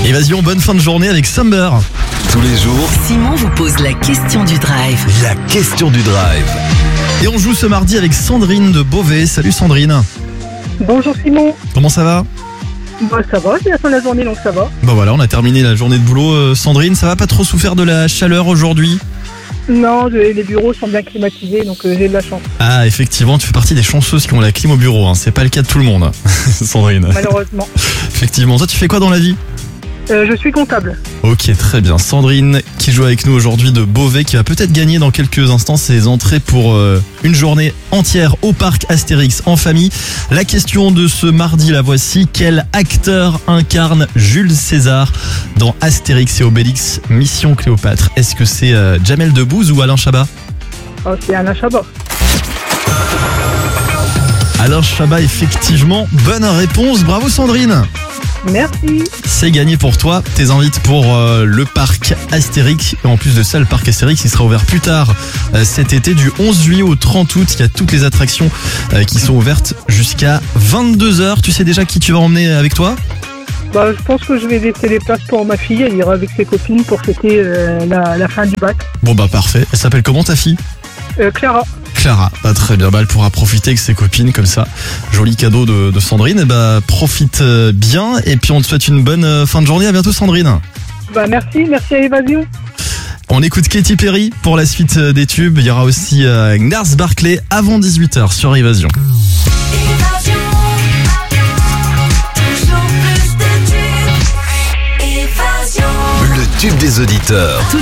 Évasion, bonne fin de journée avec Summer. Tous les jours, Simon vous pose la question du drive. la question du drive. Et on joue ce mardi avec Sandrine de Beauvais. Salut Sandrine. Bonjour Simon. Comment ça va? Bah ça va, c'est la fin de la journée donc ça va. Bon voilà, on a terminé la journée de boulot. Sandrine, ça va, pas trop souffert de la chaleur aujourd'hui? Non, les bureaux sont bien climatisés donc j'ai de la chance, Ah, effectivement, tu fais partie des chanceuses qui ont la clim au bureau. Hein. C'est pas le cas de tout le monde, Sandrine. malheureusement. Effectivement, toi tu fais quoi dans la vie? Je suis comptable. Ok, très bien. Sandrine qui joue avec nous aujourd'hui de Beauvais, qui va peut-être gagner dans quelques instants ses entrées pour une journée entière au parc Astérix en famille. La question de ce mardi, la voici. Quel acteur incarne Jules César dans Astérix et Obélix Mission Cléopâtre? Est-ce que c'est Jamel Debbouze ou Alain Chabat? Oh, c'est Alain Chabat. Alain Chabat, effectivement. Bonne réponse. Bravo Sandrine. Merci. C'est gagné pour toi. Tes invites pour le parc Astérix. Et en plus de ça, le parc Astérix, il sera ouvert plus tard cet été, du 11 juillet au 30 août. Il y a toutes les attractions qui sont ouvertes jusqu'à 22h. Tu sais déjà qui tu vas emmener avec toi? Bah je pense que je vais laisser les places pour ma fille, elle ira avec ses copines pour fêter la fin du bac. Bon bah parfait. Elle s'appelle comment ta fille? Clara. Clara. Bah, très bien. Bah, elle pourra profiter avec ses copines comme ça. Joli cadeau de Sandrine. Et bah profite bien. Et puis on te souhaite une bonne fin de journée. À bientôt Sandrine. Bah merci à Évasion. On écoute Katy Perry pour la suite des tubes. Il y aura aussi Gnars Barclay avant 18h sur Évasion. Évasion, toujours plus de tubes. Évasion. Le tube des auditeurs.